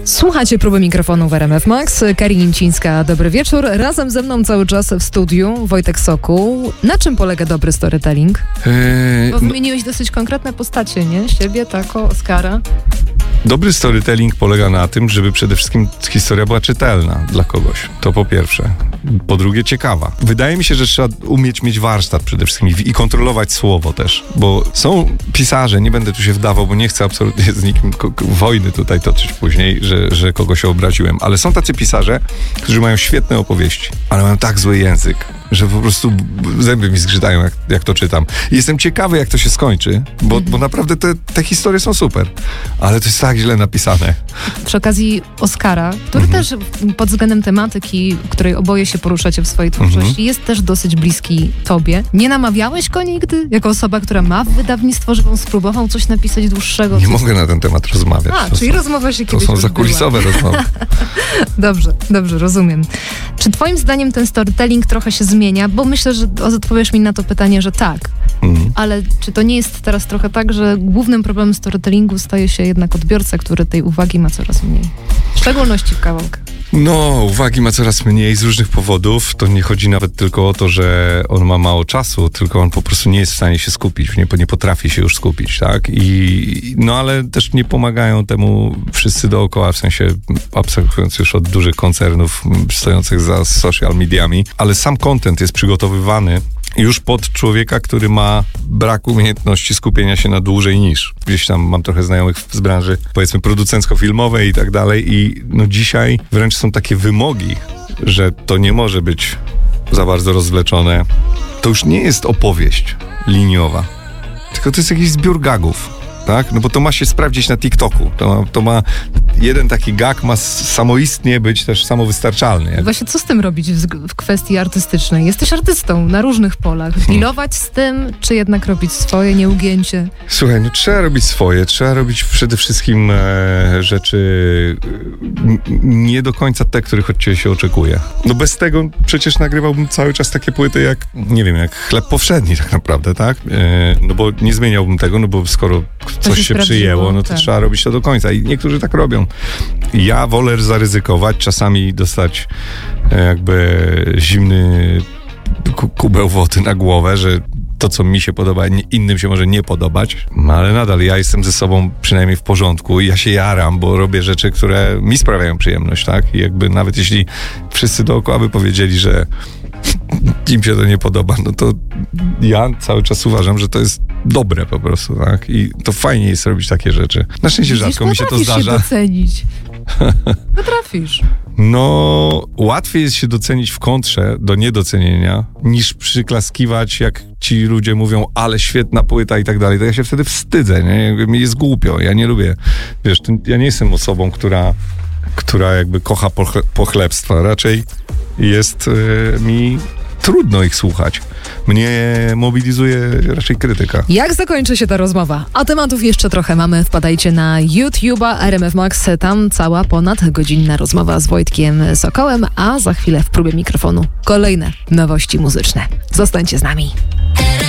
Słuchacie próby mikrofonu w RMF Max. Karincińska, dobry wieczór. Razem ze mną cały czas w studiu Wojtek Sokół. Na czym polega dobry storytelling? Bo wymieniłeś dosyć konkretne postacie, nie? Siebie, Tako, Oskara. Dobry storytelling polega na tym, żeby przede wszystkim historia była czytelna dla kogoś. To po pierwsze. Po drugie, ciekawa. Wydaje mi się, że trzeba umieć mieć warsztat przede wszystkim i kontrolować słowo też, bo są pisarze, nie będę tu się wdawał, bo nie chcę absolutnie z nikim wojny tutaj toczyć później, że kogoś obraziłem, ale są tacy pisarze, którzy mają świetne opowieści, ale mają tak zły język, że po prostu zęby mi zgrzytają, jak to czytam. I jestem ciekawy, jak to się skończy, bo naprawdę te historie są super, ale to jest tak źle napisane. Przy okazji Oskara, który też pod względem tematyki, której oboje się poruszacie w swojej twórczości, jest też dosyć bliski tobie. Nie namawiałeś go nigdy? Jako osoba, która ma wydawnictwo, żeby on spróbował coś napisać dłuższego? Nie mogę na ten temat rozmawiać. Czyli rozmowa się kiedyś To są zakulisowe rozmowy. Dobrze, rozumiem. Czy twoim zdaniem ten storytelling trochę się zmienia? Bo myślę, że odpowiesz mi na to pytanie, że tak. Ale czy to nie jest teraz trochę tak, że głównym problemem storytellingu staje się jednak odbiorca, który tej uwagi ma coraz mniej? W szczególności w kawałkach. No, uwagi ma coraz mniej z różnych powodów. To nie chodzi nawet tylko o to, że on ma mało czasu, tylko on po prostu nie jest w stanie się skupić, nie potrafi się już skupić, tak? No ale też nie pomagają temu wszyscy dookoła, w sensie abstrahując już od dużych koncernów stojących za social mediami, ale sam content jest przygotowywany już pod człowieka, który ma brak umiejętności skupienia się na dłużej niż. Gdzieś tam mam trochę znajomych z branży, powiedzmy, producencko-filmowej i tak dalej i no dzisiaj wręcz są takie wymogi, że to nie może być za bardzo rozwleczone. To już nie jest opowieść liniowa, tylko to jest jakiś zbiór gagów. Tak? No bo to ma się sprawdzić na TikToku. To ma jeden taki gag ma samoistnie być też samowystarczalny. Właśnie co z tym robić w kwestii artystycznej? Jesteś artystą na różnych polach. Dealować z tym, czy jednak robić swoje nieugięcie? Słuchaj, no trzeba robić swoje. Trzeba robić przede wszystkim rzeczy nie do końca te, których od ciebie się oczekuje. No bez tego przecież nagrywałbym cały czas takie płyty jak, nie wiem, jak Chleb Powszedni tak naprawdę, tak? No bo nie zmieniałbym tego, no bo skoro coś się przyjęło, no to trzeba robić to do końca. I niektórzy tak robią. Ja wolę zaryzykować, czasami dostać jakby zimny kubeł wody na głowę, że to, co mi się podoba, innym się może nie podobać, ale nadal ja jestem ze sobą przynajmniej w porządku i ja się jaram, bo robię rzeczy, które mi sprawiają przyjemność, tak? I jakby nawet jeśli wszyscy dookoła by powiedzieli, że im się to nie podoba, no to ja cały czas uważam, że to jest dobre po prostu, tak? I to fajnie jest robić takie rzeczy. Na szczęście rzadko mi się to zdarza. Potrafisz się docenić. Potrafisz. No, łatwiej jest się docenić w kontrze do niedocenienia, niż przyklaskiwać, jak ci ludzie mówią, ale świetna płyta i tak dalej. To ja się wtedy wstydzę, nie? Jakby mi jest głupio. Ja nie lubię, wiesz, ja nie jestem osobą, która jakby kocha pochlebstwa. Raczej jest mi trudno ich słuchać. Mnie mobilizuje raczej krytyka. Jak zakończy się ta rozmowa? A tematów jeszcze trochę mamy. Wpadajcie na YouTube'a RMF Max. Tam cała ponadgodzinna rozmowa z Wojtkiem Sokołem, a za chwilę w próbie mikrofonu kolejne nowości muzyczne. Zostańcie z nami.